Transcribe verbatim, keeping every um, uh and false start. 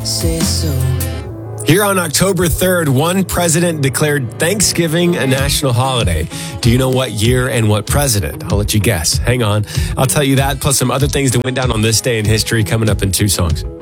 say so. Here on October third, one president declared Thanksgiving a national holiday. Do you know what year and what president? I'll let you guess. Hang on. I'll tell you that, plus some other things that went down on this day in history coming up in two songs.